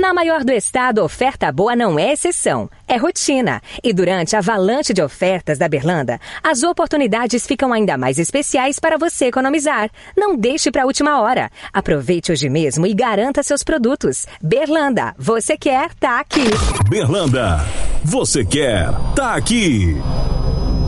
Na maior do estado, oferta boa não é exceção, é rotina. E durante a avalanche de ofertas da Berlanda, as oportunidades ficam ainda mais especiais para você economizar. Não deixe para a última hora. Aproveite hoje mesmo e garanta seus produtos. Berlanda, você quer, tá aqui. Berlanda, você quer, tá aqui.